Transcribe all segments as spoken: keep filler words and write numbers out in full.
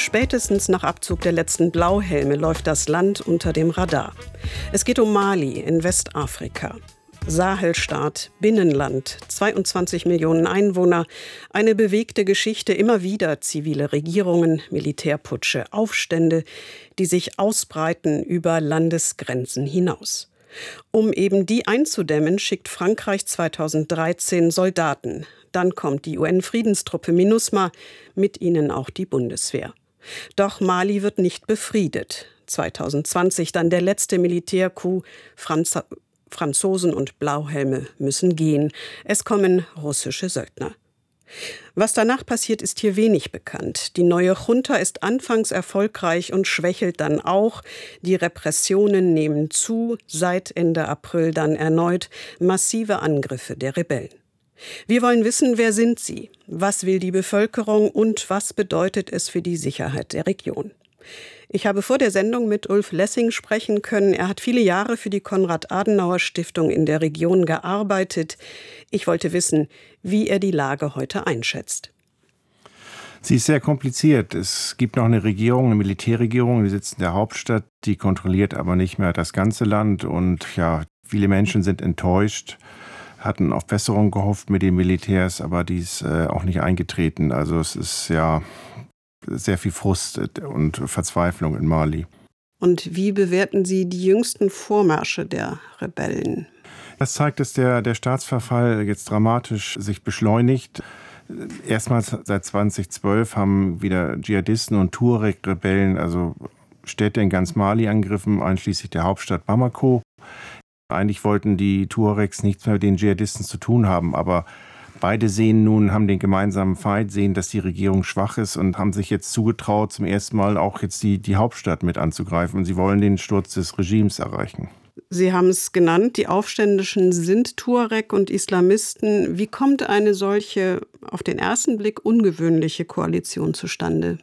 Spätestens nach Abzug der letzten Blauhelme läuft das Land unter dem Radar. Es geht um Mali in Westafrika. Sahelstaat, Binnenland, zweiundzwanzig Millionen Einwohner, eine bewegte Geschichte, immer wieder zivile Regierungen, Militärputsche, Aufstände, die sich ausbreiten über Landesgrenzen hinaus. Um eben die einzudämmen, schickt Frankreich zweitausenddreizehn Soldaten. Dann kommt die U N-Friedenstruppe MINUSMA, mit ihnen auch die Bundeswehr. Doch Mali wird nicht befriedet. zweitausendzwanzig dann der letzte Militärcoup. Franz Franzosen und Blauhelme müssen gehen. Es kommen russische Söldner. Was danach passiert, ist hier wenig bekannt. Die neue Junta ist anfangs erfolgreich und schwächelt dann auch. Die Repressionen nehmen zu, seit Ende April dann erneut massive Angriffe der Rebellen. Wir wollen wissen, wer sind sie? Was will die Bevölkerung und was bedeutet es für die Sicherheit der Region? Ich habe vor der Sendung mit Ulf Lessing sprechen können. Er hat viele Jahre für die Konrad-Adenauer-Stiftung in der Region gearbeitet. Ich wollte wissen, wie er die Lage heute einschätzt. Sie ist sehr kompliziert. Es gibt noch eine Regierung, eine Militärregierung, die sitzt in der Hauptstadt, die kontrolliert aber nicht mehr das ganze Land. Und ja, viele Menschen sind enttäuscht, hatten auf Besserung gehofft mit den Militärs, aber die ist äh, auch nicht eingetreten. Also es ist ja sehr viel Frust und Verzweiflung in Mali. Und wie bewerten Sie die jüngsten Vormärsche der Rebellen? Das zeigt, dass der, der Staatsverfall jetzt dramatisch sich beschleunigt. Erstmals seit zweitausendzwölf haben wieder Dschihadisten und Tuareg-Rebellen, also Städte in ganz Mali angegriffen, einschließlich der Hauptstadt Bamako. Eigentlich wollten die Tuaregs nichts mehr mit den Dschihadisten zu tun haben, aber beide sehen nun, haben den gemeinsamen Feind, sehen, dass die Regierung schwach ist und haben sich jetzt zugetraut, zum ersten Mal auch jetzt die, die Hauptstadt mit anzugreifen. Und sie wollen den Sturz des Regimes erreichen. Sie haben es genannt, die Aufständischen sind Tuareg und Islamisten. Wie kommt eine solche, auf den ersten Blick ungewöhnliche Koalition zustande?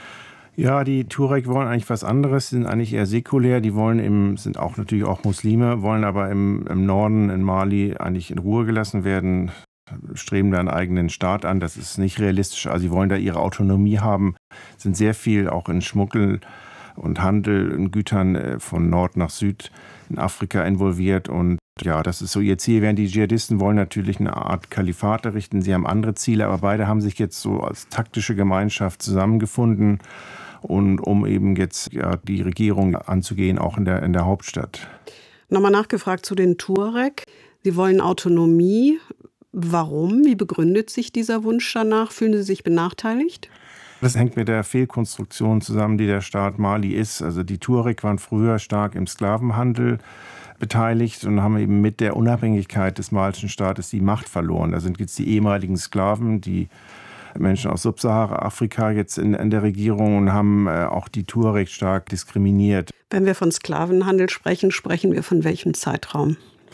Ja, die Tuareg wollen eigentlich was anderes, sie sind eigentlich eher säkulär, die wollen im, sind auch natürlich auch Muslime, wollen aber im, im Norden in Mali eigentlich in Ruhe gelassen werden, streben da einen eigenen Staat an. Das ist nicht realistisch. Also sie wollen da ihre Autonomie haben, sind sehr viel auch in Schmuggel und Handel in Gütern von Nord nach Süd in Afrika involviert. Und ja, das ist so ihr Ziel. Während die Dschihadisten wollen natürlich eine Art Kalifat errichten. Sie haben andere Ziele, aber beide haben sich jetzt so als taktische Gemeinschaft zusammengefunden, und um eben jetzt ja, die Regierung anzugehen, auch in der, in der Hauptstadt. Nochmal nachgefragt zu den Tuareg. Sie wollen Autonomie. Warum? Wie begründet sich dieser Wunsch danach? Fühlen Sie sich benachteiligt? Das hängt mit der Fehlkonstruktion zusammen, die der Staat Mali ist. Also die Tuareg waren früher stark im Sklavenhandel beteiligt und haben eben mit der Unabhängigkeit des malischen Staates die Macht verloren. Da sind jetzt die ehemaligen Sklaven, die Menschen aus Subsahara-Afrika jetzt in, in der Regierung und haben äh, auch die Tuareg stark diskriminiert. Wenn wir von Sklavenhandel sprechen, sprechen wir von welchem Zeitraum?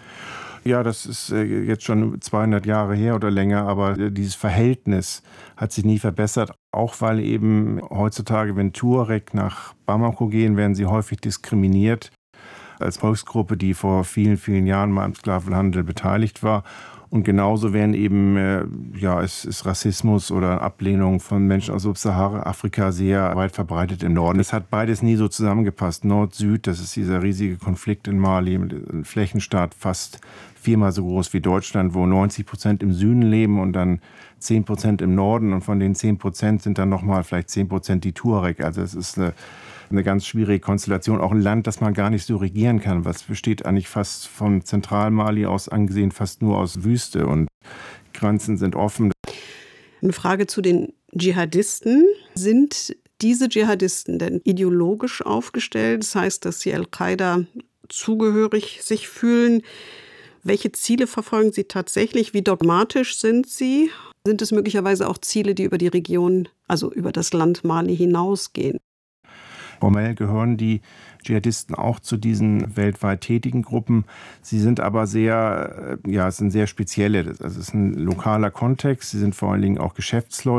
Ja, das ist jetzt schon zweihundert Jahre her oder länger, aber dieses Verhältnis hat sich nie verbessert. Auch weil eben heutzutage, wenn Tuareg nach Bamako gehen, werden sie häufig diskriminiert als Volksgruppe, die vor vielen, vielen Jahren mal am Sklavenhandel beteiligt war. Und genauso werden eben, äh, ja, es ist Rassismus oder Ablehnung von Menschen aus Subsahara-Afrika sehr weit verbreitet im Norden. Es hat beides nie so zusammengepasst. Nord-Süd, das ist dieser riesige Konflikt in Mali, ein Flächenstaat fast viermal so groß wie Deutschland, wo neunzig Prozent im Süden leben und dann zehn Prozent im Norden. Und von den zehn Prozent sind dann nochmal vielleicht zehn Prozent die Tuareg. Also es ist eine eine ganz schwierige Konstellation. Auch ein Land, das man gar nicht so regieren kann. Was besteht eigentlich fast von Zentralmali aus angesehen fast nur aus Wüste und Grenzen sind offen. Eine Frage zu den Dschihadisten. Sind diese Dschihadisten denn ideologisch aufgestellt? Das heißt, dass sie Al-Qaida zugehörig sich fühlen. Welche Ziele verfolgen sie tatsächlich? Wie dogmatisch sind sie? Sind es möglicherweise auch Ziele, die über die Region, also über das Land Mali hinausgehen? Formell gehören die Dschihadisten auch zu diesen weltweit tätigen Gruppen. Sie sind aber sehr, ja, es sind sehr spezielle. Also es ist ein lokaler Kontext. Sie sind vor allen Dingen auch Geschäftsleute.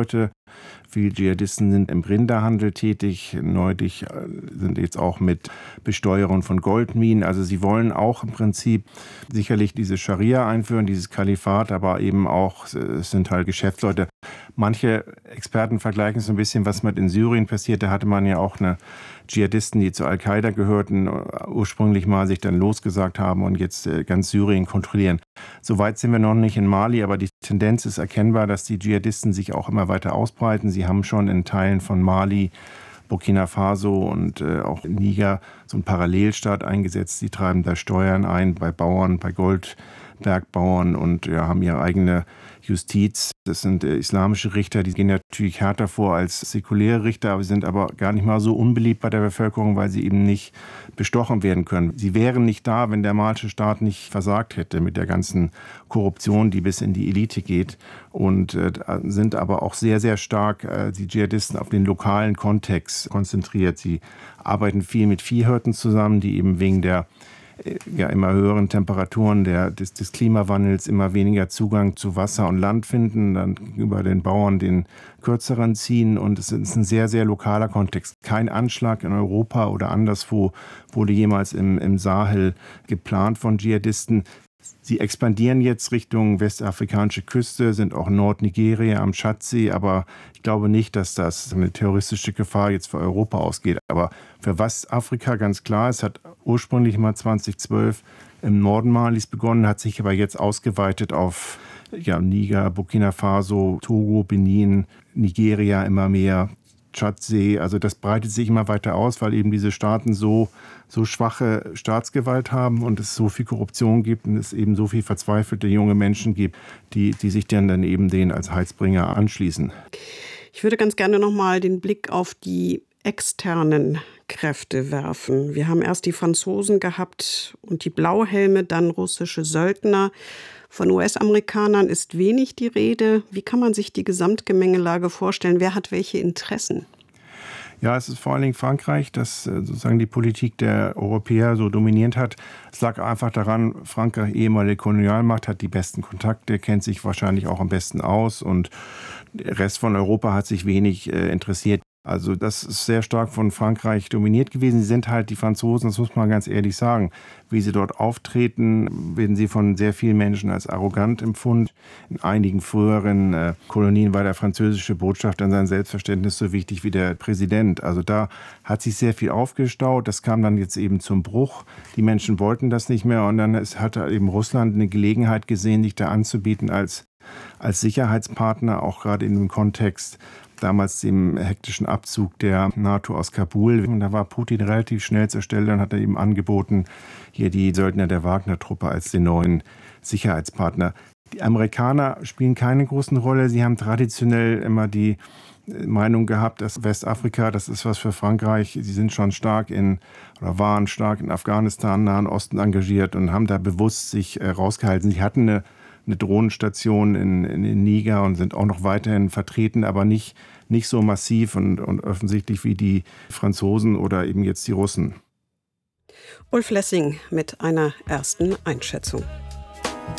Viele Dschihadisten sind im Rinderhandel tätig. Neulich sind jetzt auch mit Besteuerung von Goldminen. Also sie wollen auch im Prinzip sicherlich diese Scharia einführen, dieses Kalifat, aber eben auch, es sind halt Geschäftsleute. Manche Experten vergleichen es so ein bisschen, was mit in Syrien passiert. Da hatte man ja auch eine Dschihadisten, die zu Al-Qaida gehörten, ursprünglich mal sich dann losgesagt haben und jetzt ganz Syrien kontrollieren. Soweit sind wir noch nicht in Mali, aber die Tendenz ist erkennbar, dass die Dschihadisten sich auch immer weiter ausbreiten. Sie haben schon in Teilen von Mali, Burkina Faso und äh, auch Niger so einen Parallelstaat eingesetzt. Sie treiben da Steuern ein bei Bauern, bei Goldbergbauern und ja, haben ihre eigene Justiz. Das sind äh, islamische Richter, die gehen natürlich härter vor als säkuläre Richter, aber sie sind aber gar nicht mal so unbeliebt bei der Bevölkerung, weil sie eben nicht bestochen werden können. Sie wären nicht da, wenn der malische Staat nicht versagt hätte mit der ganzen Korruption, die bis in die Elite geht, und äh, sind aber auch sehr, sehr stark, äh, die Dschihadisten, auf den lokalen Kontext konzentriert. Sie arbeiten viel mit Viehhirten zusammen, die eben wegen der ja, immer höheren Temperaturen der, des, des Klimawandels immer weniger Zugang zu Wasser und Land finden, dann über den Bauern den kürzeren ziehen. Und es ist ein sehr, sehr lokaler Kontext. Kein Anschlag in Europa oder anderswo wurde jemals im, im Sahel geplant von Dschihadisten. Sie expandieren jetzt Richtung westafrikanische Küste, sind auch Nordnigeria am Tschadsee, aber ich glaube nicht, dass das eine terroristische Gefahr jetzt für Europa ausgeht. Aber für Westafrika ganz klar, es hat ursprünglich mal zweitausendzwölf im Norden Malis begonnen, hat sich aber jetzt ausgeweitet auf ja, Niger, Burkina Faso, Togo, Benin, Nigeria immer mehr, Tschadsee. Also das breitet sich immer weiter aus, weil eben diese Staaten so, so schwache Staatsgewalt haben und es so viel Korruption gibt und es eben so viel verzweifelte junge Menschen gibt, die, die sich dann, dann eben denen als Heilsbringer anschließen. Ich würde ganz gerne noch mal den Blick auf die externen Kräfte werfen. Wir haben erst die Franzosen gehabt und die Blauhelme, dann russische Söldner. Von U S-Amerikanern ist wenig die Rede. Wie kann man sich die Gesamtgemengelage vorstellen? Wer hat welche Interessen? Ja, es ist vor allen Dingen Frankreich, das sozusagen die Politik der Europäer so dominierend hat. Es lag einfach daran, Frankreich, ehemalige Kolonialmacht, hat die besten Kontakte, kennt sich wahrscheinlich auch am besten aus und der Rest von Europa hat sich wenig äh, interessiert. Also das ist sehr stark von Frankreich dominiert gewesen. Sie sind halt die Franzosen, das muss man ganz ehrlich sagen. Wie sie dort auftreten, werden sie von sehr vielen Menschen als arrogant empfunden. In einigen früheren äh, Kolonien war der französische Botschafter in seinem Selbstverständnis so wichtig wie der Präsident. Also da hat sich sehr viel aufgestaut. Das kam dann jetzt eben zum Bruch. Die Menschen wollten das nicht mehr und dann ist, hat eben Russland eine Gelegenheit gesehen, sich da anzubieten als, als Sicherheitspartner, auch gerade in dem Kontext damals dem hektischen Abzug der NATO aus Kabul. Und da war Putin relativ schnell zur Stelle und hat er eben angeboten, hier die Söldner der Wagner-Truppe als den neuen Sicherheitspartner. Die Amerikaner spielen keine großen Rolle. Sie haben traditionell immer die Meinung gehabt, dass Westafrika, das ist was für Frankreich. Sie sind schon stark in, oder waren stark in Afghanistan, Nahen Osten engagiert und haben da bewusst sich äh, rausgehalten. Sie hatten eine eine Drohnenstation in, in, in Niger und sind auch noch weiterhin vertreten, aber nicht, nicht so massiv und, und offensichtlich wie die Franzosen oder eben jetzt die Russen. Ulf Lessing mit einer ersten Einschätzung.